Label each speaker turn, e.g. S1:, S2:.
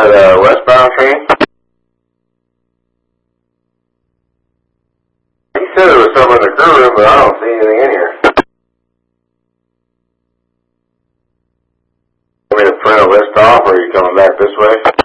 S1: that westbound train? He said there was something in the crew room, but I don't see anything in here. Want me to print a list off, or are you coming back this way?